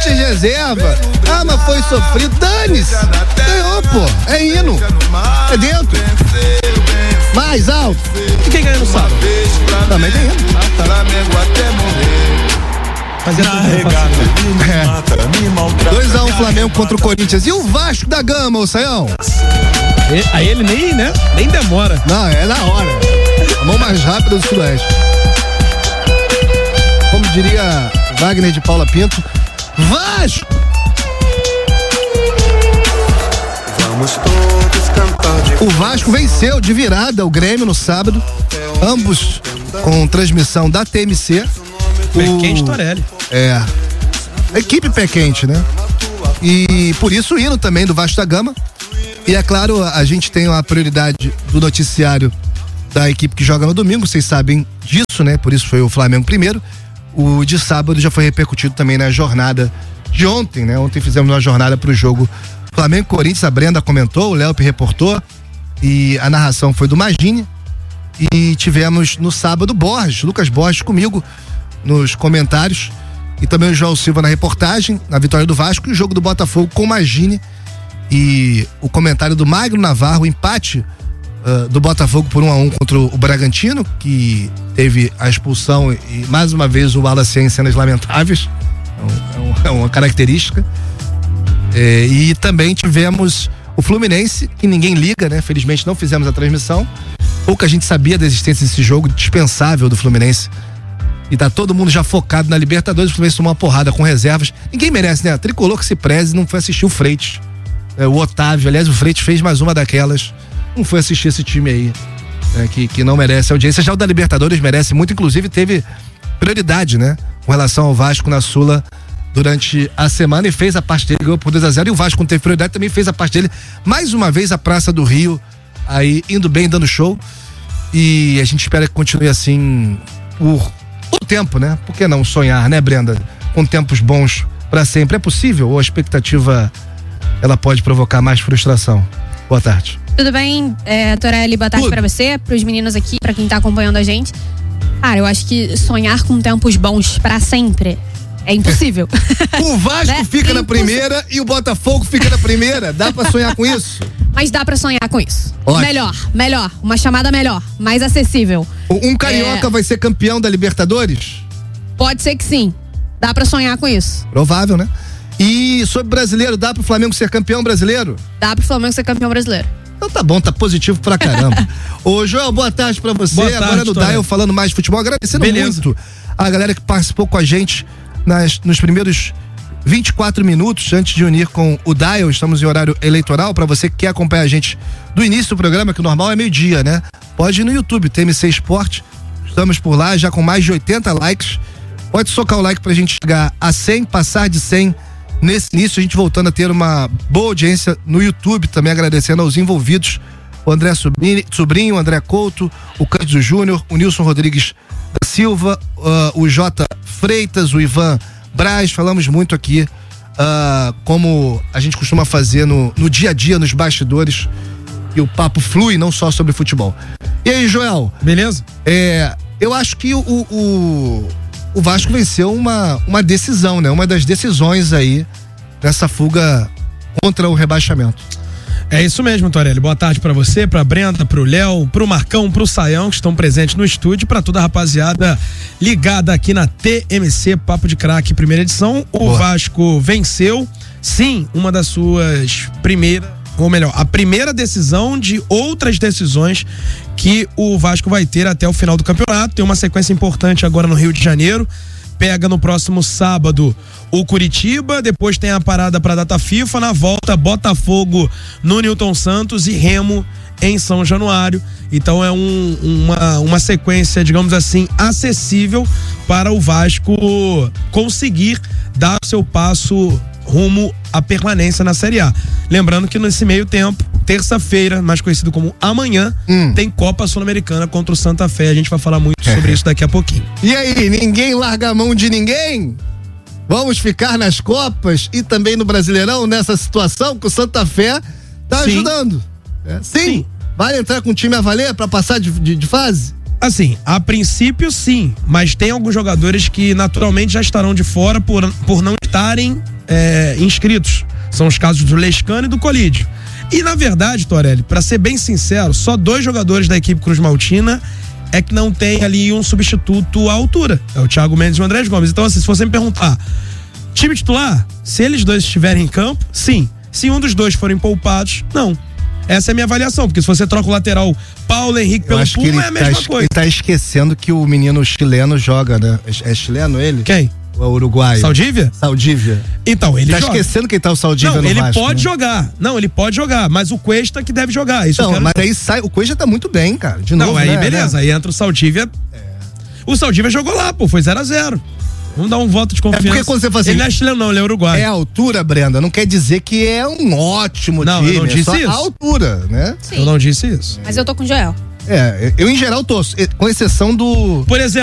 Corinthians reserva. Ah, mas foi sofrido. Dane-se. Ganhou, pô. É hino. É dentro. Mais alto. E quem ganha no sábado? Também tem hino. Mas é 2-1 Flamengo contra o Corinthians. E o Vasco da Gama, ô Saião? Aí ele nem demora. Não, é na hora. A mão mais rápida do Sudoeste. Como diria Wagner de Paula Pinto, Vasco! Vamos todos cantar de... O Vasco venceu de virada o Grêmio no sábado, ambos com transmissão da TMC. Pé quente, Torelli. É. Equipe pé quente, né? E por isso o hino também do Vasco da Gama. E é claro, a gente tem a prioridade do noticiário da equipe que joga no domingo, vocês sabem disso, né? Por isso foi o Flamengo primeiro. O de sábado já foi repercutido também na jornada de ontem, né? Ontem fizemos uma jornada pro jogo Flamengo-Corinthians, a Brenda comentou, o Léo reportou e a narração foi do Magini. E tivemos no sábado Lucas Borges comigo nos comentários e também o João Silva na reportagem, na vitória do Vasco, e o jogo do Botafogo com o Magini e o comentário do Magno Navarro, o empate do Botafogo por 1-1 contra o Bragantino, que teve a expulsão e mais uma vez o Wallace em cenas lamentáveis, é uma característica. E também tivemos o Fluminense, que ninguém liga, né? Felizmente não fizemos a transmissão, pouca gente sabia da existência desse jogo dispensável do Fluminense. E tá todo mundo já focado na Libertadores. O Fluminense tomou uma porrada com reservas. Ninguém merece, né? A Tricolor que se preze não foi assistir o Freitas. O Otávio, aliás, o Freitas fez mais uma daquelas. Não foi assistir esse time aí, né? Que não merece audiência. Já o da Libertadores merece muito, inclusive teve prioridade, né? Com relação ao Vasco na Sula durante a semana e fez a parte dele, ganhou por 2-0. E o Vasco, quando teve prioridade, também fez a parte dele. Mais uma vez a Praça do Rio aí indo bem, dando show. E a gente espera que continue assim por todo tempo, né? Por que não sonhar, né, Brenda? Com tempos bons pra sempre. É possível ou a expectativa ela pode provocar mais frustração? Boa tarde. Tudo bem, Torelli? Boa tarde pra você, pros meninos aqui, pra quem tá acompanhando a gente. Cara, eu acho que sonhar com tempos bons pra sempre é impossível. O Vasco fica na primeira e o Botafogo fica na primeira. Dá pra sonhar com isso? Mas dá pra sonhar com isso. Ótimo. Melhor. Uma chamada melhor, mais acessível. Um carioca vai ser campeão da Libertadores? Pode ser que sim. Dá pra sonhar com isso. Provável, né? E sobre brasileiro, dá pro Flamengo ser campeão brasileiro? Dá pro Flamengo ser campeão brasileiro. Então tá bom, tá positivo pra caramba. Ô Joel, boa tarde pra você. Boa tarde, agora no Dial falando mais de futebol, agradecendo muito a galera que participou com a gente nos primeiros 24 minutos antes de unir com o Dial. Estamos em horário eleitoral. Pra você que quer acompanhar a gente do início do programa, que o normal é meio-dia, né? Pode ir no YouTube, TMC Esporte. Estamos por lá já com mais de 80 likes. Pode socar o like pra gente chegar a 100, passar de 100 nesse início, a gente voltando a ter uma boa audiência no YouTube, também agradecendo aos envolvidos, o André Sobrinho, o André Couto, o Cândido Júnior, o Nilson Rodrigues da Silva, o J. Freitas, o Ivan Braz. Falamos muito aqui como a gente costuma fazer no dia a dia, nos bastidores, e o papo flui não só sobre futebol. E aí, Joel? Beleza? Eu acho que o Vasco venceu uma decisão, né? Uma das decisões aí dessa fuga contra o rebaixamento. É isso mesmo, Torelli. Boa tarde pra você, pra Brenda, pro Léo, pro Marcão, pro Saião, que estão presentes no estúdio, pra toda a rapaziada ligada aqui na TMC Papo de Craque, primeira edição. O Vasco venceu, sim, uma das suas primeiras, ou melhor, a primeira decisão de outras decisões que o Vasco vai ter até o final do campeonato. Tem uma sequência importante agora no Rio de Janeiro. Pega no próximo sábado o Curitiba, depois tem a parada pra data FIFA, na volta Botafogo no Newton Santos e Remo em São Januário. Então é uma sequência, digamos assim, acessível para o Vasco conseguir dar o seu passo rumo à permanência na Série A. Lembrando que nesse meio tempo, terça-feira, mais conhecido como amanhã, tem Copa Sul-Americana contra o Santa Fé. A gente vai falar muito sobre isso daqui a pouquinho. E aí, ninguém larga a mão de ninguém? Vamos ficar nas Copas e também no Brasileirão nessa situação que o Santa Fé tá ajudando. Sim. Vai entrar com o time a valer pra passar de fase? Assim, a princípio sim, mas tem alguns jogadores que naturalmente já estarão de fora por não estarem inscritos. São os casos do Lescano e do Colídio. E na verdade, Torelli, pra ser bem sincero, só 2 jogadores da equipe Cruz Maltina é que não tem ali um substituto à altura. É o Thiago Mendes e o Andrés Gomes. Então, assim, se você me perguntar, time titular, se eles 2 estiverem em campo, sim. Se um dos 2 forem poupados, não. Essa é a minha avaliação, porque se você troca o lateral Paulo Henrique pelo Puma, é a mesma coisa. Ele tá esquecendo que o menino chileno joga, né? É chileno ele? Quem? O uruguaio. Saldívia? Saldívia. Então, ele tá joga. Esquecendo que ele tá o Saldívia no ele Vasco, pode né? jogar. Não, ele pode jogar, mas o Cuesta que deve jogar. Isso não, mas aí sai, o Cuesta tá muito bem, cara. De novo, não, aí né? beleza, aí entra o Saldívia. O Saldívia jogou lá, pô, foi 0-0. Vamos dar um voto de confiança. É porque quando você fala assim, ele não é chileno não, ele é uruguaio. É a altura, Brenda, não quer dizer que é um ótimo time. Eu não disse só isso. A altura, né? Sim. Eu não disse isso. Mas eu tô com o Joel. Eu em geral tô, com exceção do... Por exemplo,